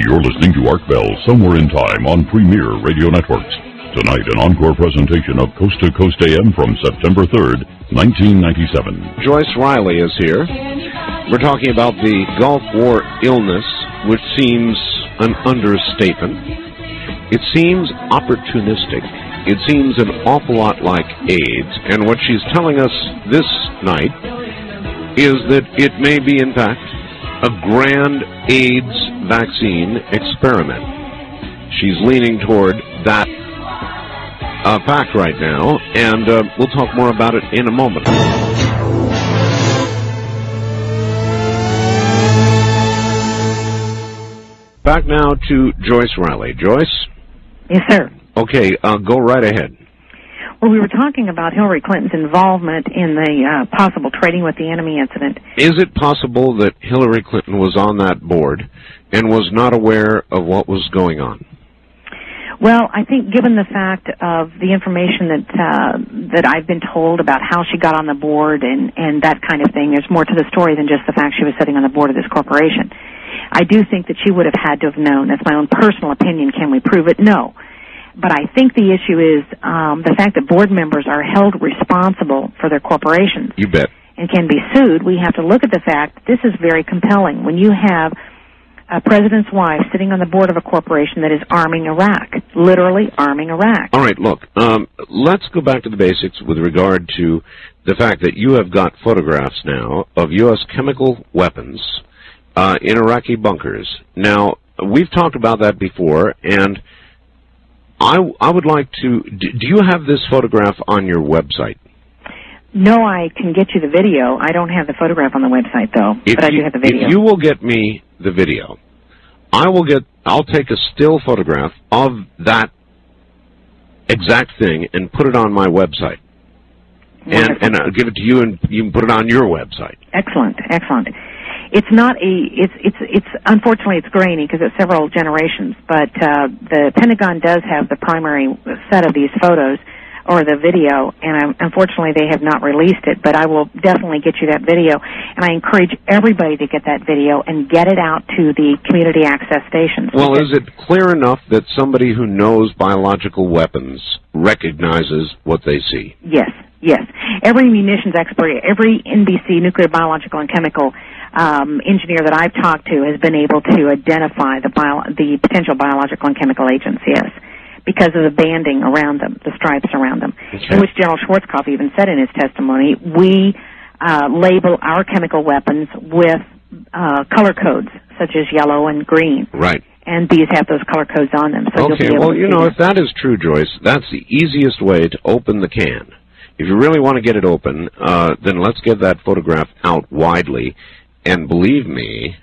You're listening to Art Bell Somewhere in Time on Premier Radio Networks. Tonight, an encore presentation of Coast to Coast AM from September 3rd, 1997. Joyce Riley is here. We're talking about the Gulf War illness, which seems an understatement. It seems opportunistic. It seems an awful lot like AIDS. And what she's telling us this night is that it may be, in fact, a grand AIDS vaccine experiment. She's leaning toward that fact right now, and we'll talk more about it in a moment. Back now to Joyce Riley. Joyce? Yes, sir. Okay, go right ahead. Well, we were talking about Hillary Clinton's involvement in the possible trading with the enemy incident. Is it possible that Hillary Clinton was on that board and was not aware of what was going on? Well, I think given the fact of the information that I've been told about how she got on the board and that kind of thing, there's more to the story than just the fact she was sitting on the board of this corporation. I do think that she would have had to have known. That's my own personal opinion. Can we prove it? No. But I think the issue is the fact that board members are held responsible for their corporations. You bet. And can be sued. We have to look at the fact this is very compelling. When you have a president's wife sitting on the board of a corporation that is arming Iraq, literally arming Iraq. All right, look, let's go back to the basics with regard to the fact that you have got photographs now of U.S. chemical weapons in Iraqi bunkers. Now, we've talked about that before, and I would like to... Do you have this photograph on your website? No, I can get you the video. I don't have the photograph on the website, though, but I do have the video. If you will get me the video, I'll take a still photograph of that exact thing and put it on my website. And I'll give it to you, and you can put it on your website. Excellent, excellent. It's not it's unfortunately it's grainy because it's several generations, but the Pentagon does have the primary set of these photos or the video, and unfortunately they have not released it, but I will definitely get you that video, and I encourage everybody to get that video and get it out to the community access stations. Well, is it clear enough that somebody who knows biological weapons recognizes what they see? Yes, yes. Every munitions expert, every NBC, nuclear, biological, and chemical engineer that I've talked to has been able to identify the potential biological and chemical agents, yes, because of the banding around them, the stripes around them, okay. In which General Schwarzkopf even said in his testimony, we label our chemical weapons with color codes, such as yellow and green. Right. And these have those color codes on them. So okay, well, you know, if that is true, Joyce, that's the easiest way to open the can. If you really want to get it open, then let's get that photograph out widely. And believe me,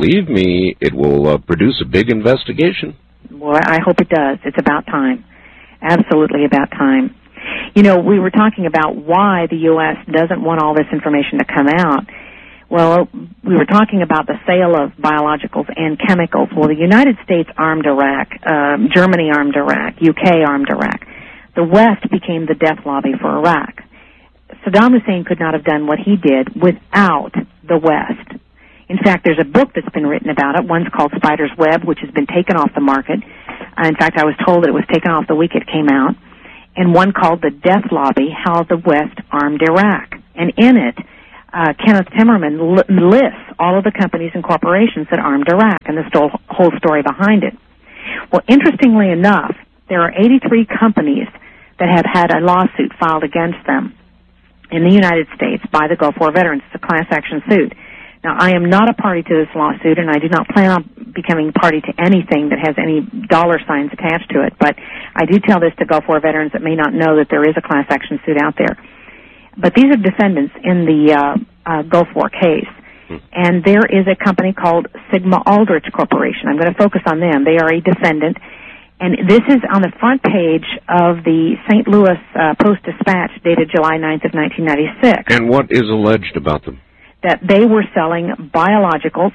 it will produce a big investigation. Well, I hope it does. It's about time. Absolutely about time. You know, we were talking about why the U.S. doesn't want all this information to come out. Well, we were talking about the sale of biologicals and chemicals. Well, the United States armed Iraq, Germany armed Iraq, UK armed Iraq. The West became the death lobby for Iraq. Saddam Hussein could not have done what he did without the West. In fact, there's a book that's been written about it. One's called Spider's Web, which has been taken off the market. In fact, I was told that it was taken off the week it came out. And one called The Death Lobby, How the West Armed Iraq. And in it, Kenneth Timmerman lists all of the companies and corporations that armed Iraq and the whole story behind it. Well, interestingly enough, there are 83 companies that have had a lawsuit filed against them in the United States by the Gulf War veterans. It's a class action suit. Now, I am not a party to this lawsuit, and I do not plan on becoming party to anything that has any dollar signs attached to it, but I do tell this to Gulf War veterans that may not know that there is a class action suit out there. But these are defendants in the Gulf War case, and there is a company called Sigma Aldrich Corporation. I'm going to focus on them. They are a defendant, and this is on the front page of the St. Louis Post-Dispatch dated July 9th of 1996. And what is alleged about them? That they were selling biologicals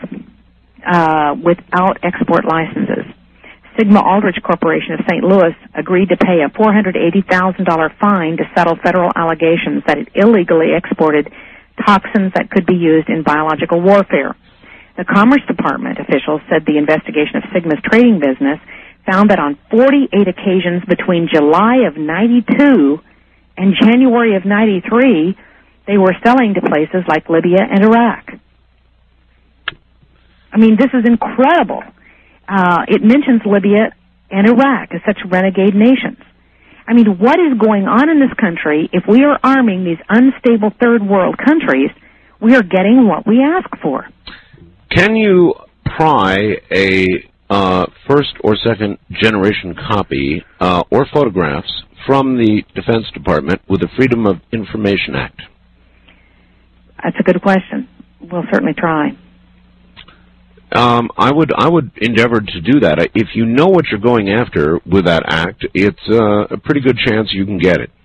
without export licenses. Sigma Aldrich Corporation of St. Louis agreed to pay a $480,000 fine to settle federal allegations that it illegally exported toxins that could be used in biological warfare. The Commerce Department officials said the investigation of Sigma's trading business found that on 48 occasions between July of 92 and January of 93, they were selling to places like Libya and Iraq. I mean, this is incredible. It mentions Libya and Iraq as such renegade nations. I mean, what is going on in this country? If we are arming these unstable third world countries, we are getting what we ask for. Can you pry a first or second generation copy or photographs from the Defense Department with the Freedom of Information Act? That's a good question. We'll certainly try. I would endeavor to do that. If you know what you're going after with that act, it's a pretty good chance you can get it.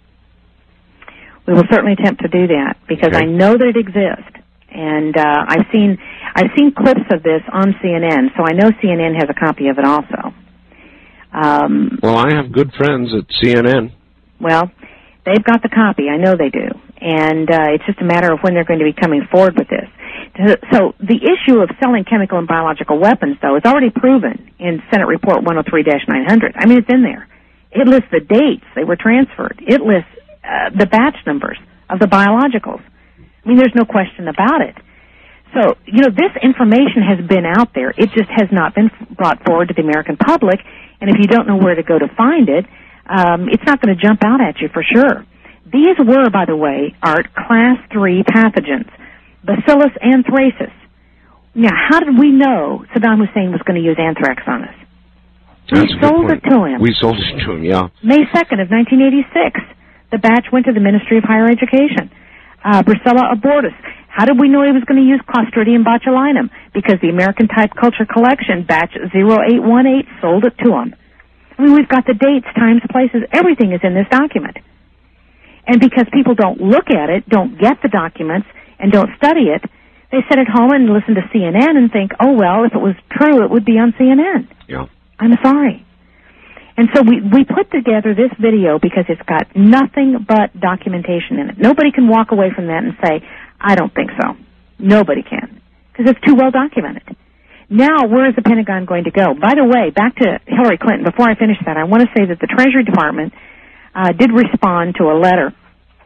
We will certainly attempt to do that because I know that it exists, and I've seen clips of this on CNN, so I know CNN has a copy of it also. Well, I have good friends at CNN. Well, they've got the copy. I know they do, and it's just a matter of when they're going to be coming forward with this. So the issue of selling chemical and biological weapons, though, is already proven in Senate Report 103-900. I mean, it's in there. It lists the dates they were transferred. It lists the batch numbers of the biologicals. I mean, there's no question about it. So, you know, this information has been out there. It just has not been brought forward to the American public, and if you don't know where to go to find it, it's not going to jump out at you for sure. These were, by the way, Art, Class 3 pathogens. Bacillus anthracis. Now, how did we know Saddam Hussein was going to use anthrax on us? We sold it to him. We sold it to him, yeah. May 2nd of 1986. The batch went to the Ministry of Higher Education. Brucella abortus. How did we know he was going to use Clostridium botulinum? Because the American Type Culture Collection, batch 0818, sold it to him. I mean, we've got the dates, times, places, everything is in this document. And because people don't look at it, don't get the documents, and don't study it, they sit at home and listen to CNN and think, oh, well, if it was true, it would be on CNN. Yeah. I'm sorry. And so we put together this video because it's got nothing but documentation in it. Nobody can walk away from that and say, I don't think so. Nobody can, because it's too well documented. Now, where is the Pentagon going to go? By the way, back to Hillary Clinton, before I finish that, I want to say that the Treasury Department did respond to a letter.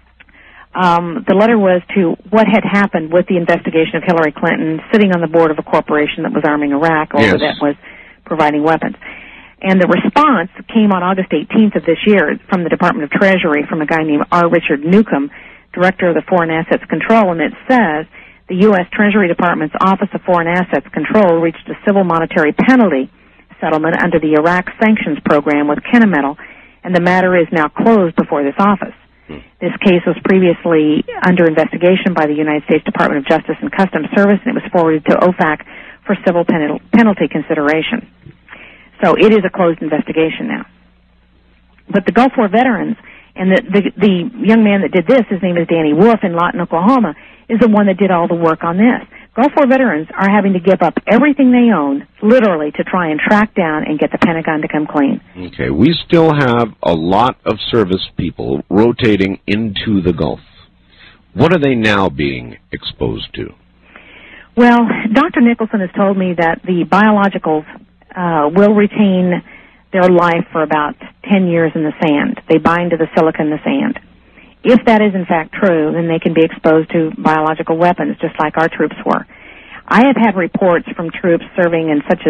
The letter was to what had happened with the investigation of Hillary Clinton sitting on the board of a corporation that was arming Iraq, or that was providing weapons. And the response came on August 18th of this year from the Department of Treasury from a guy named R. Richard Newcomb, Director of the Foreign Assets Control, and it says the U.S. Treasury Department's Office of Foreign Assets Control reached a civil monetary penalty settlement under the Iraq sanctions program with Kennametal, and the matter is now closed before this office. This case was previously under investigation by the United States Department of Justice and Customs Service, and it was forwarded to OFAC for civil penalty consideration. So it is a closed investigation now. But the Gulf War veterans, and the young man that did this, his name is Danny Wolf in Lawton, Oklahoma, is the one that did all the work on this. Gulf War veterans are having to give up everything they own, literally, to try and track down and get the Pentagon to come clean. Okay, we still have a lot of service people rotating into the Gulf. What are they now being exposed to? Well, Dr. Nicholson has told me that the biologicals will retain their life for about 10 years in the sand. They bind to the silica in the sand. If that is in fact true, then they can be exposed to biological weapons, just like our troops were. I have had reports from troops serving in such